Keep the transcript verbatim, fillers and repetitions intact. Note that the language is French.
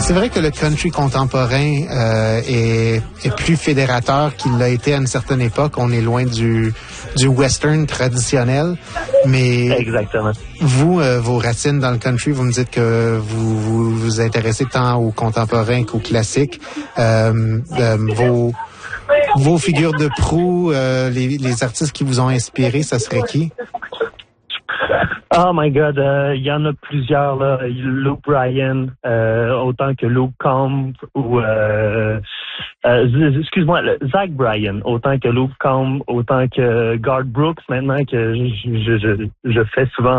c'est vrai que le country contemporain euh, est, est plus fédérateur qu'il l'a été à une certaine époque. On est loin du, du western traditionnel, mais exactement. Vous, euh, vos racines dans le country, vous me dites que vous vous, vous intéressez tant au contemporain qu'au classique. Euh, euh, vos vos figures de proue, euh, les, les artistes qui vous ont inspiré, ça serait qui? Oh my God, il euh, y en a plusieurs là. Luke Bryan, euh, autant que Luke Combs ou euh, euh, excuse-moi, Zach Bryan, autant que Luke Combs, autant que Garth Brooks. Maintenant que je je je, je fais souvent